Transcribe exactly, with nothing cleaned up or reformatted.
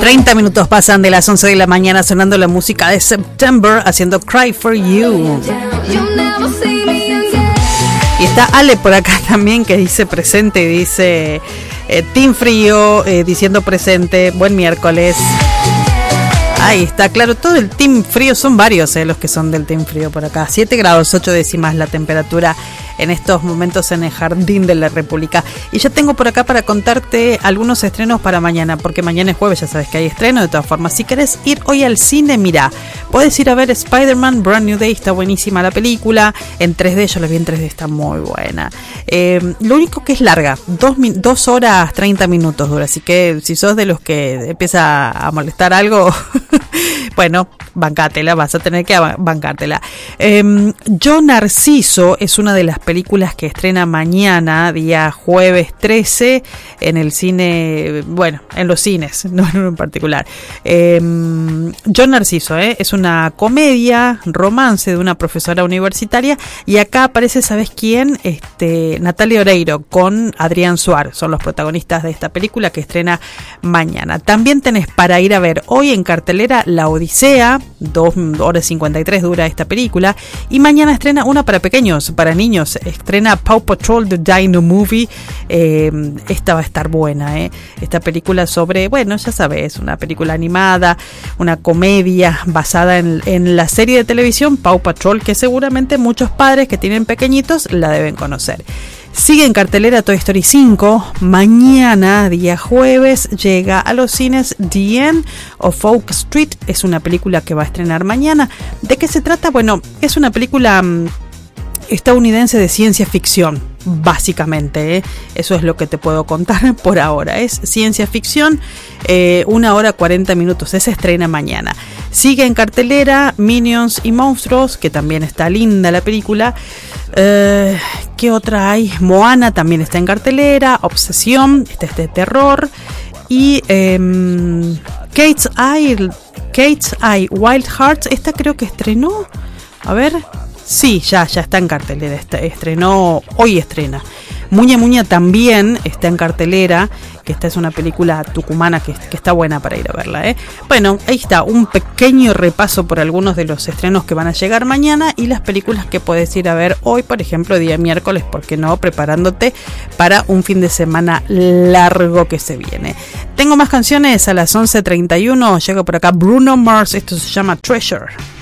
treinta minutos pasan de las once de la mañana sonando la música de September haciendo Cry For You. Y está Ale por acá también que dice presente y dice eh, Team Frío eh, diciendo presente, buen miércoles. Ahí está, claro, todo el Team Frío, son varios eh, los que son del Team Frío por acá. siete grados ocho décimas la temperatura en estos momentos en el Jardín de la República. Y ya tengo por acá para contarte algunos estrenos para mañana, porque mañana es jueves, ya sabes que hay estreno. De todas formas, si querés ir hoy al cine, mirá, puedes ir a ver Spider-Man Brand New Day, está buenísima la película, en tres D, yo la vi en tres D, está muy buena. Eh, lo único que es larga, dos, dos horas treinta minutos dura, así que si sos de los que empieza a molestar algo, bueno, bancátela, vas a tener que bancártela. Eh, Yo Narciso es una de las películas que estrena mañana, día jueves trece, en el cine, bueno, en los cines, no en particular. Eh, Yo Narciso, eh, es una comedia, romance de una profesora universitaria, y acá aparece, ¿sabes quién? Este, Natalia Oreiro con Adrián Suárez, son los protagonistas de esta película que estrena mañana. También tenés para ir a ver hoy en cartelera La Odisea, dos horas cincuenta y tres dura esta película, y mañana estrena una para pequeños, para niños, estrena Paw Patrol The Dino Movie. Eh, esta va a estar buena, eh. Esta película sobre, bueno, ya sabes, una película animada, una comedia basada en, en la serie de televisión Paw Patrol, que seguramente muchos padres que tienen pequeñitos la deben conocer. Sigue en cartelera Toy Story cinco. Mañana, día jueves, llega a los cines The End of Oak Street. Es una película que va a estrenar mañana. ¿De qué se trata? Bueno, es una película um, estadounidense de ciencia ficción, básicamente, ¿eh? Eso es lo que te puedo contar por ahora. Es ciencia ficción, eh, una hora cuarenta minutos. Se estrena mañana. Sigue en cartelera Minions y Monstruos, que también está linda la película. Eh, ¿Qué otra hay? Moana también está en cartelera. Obsesión, este es de terror. Y eh, Kate's Eye, Kate's Eye Wild Hearts, esta creo que estrenó. A ver, sí, ya, ya está en cartelera. Está, estrenó, hoy estrena. Muña Muña también está en cartelera, que esta es una película tucumana que, que está buena para ir a verla, ¿eh? Bueno, ahí está, un pequeño repaso por algunos de los estrenos que van a llegar mañana y las películas que puedes ir a ver hoy, por ejemplo, día miércoles, ¿por qué no? Preparándote para un fin de semana largo que se viene. Tengo más canciones a las once treinta y uno, llega por acá Bruno Mars, esto se llama Treasure.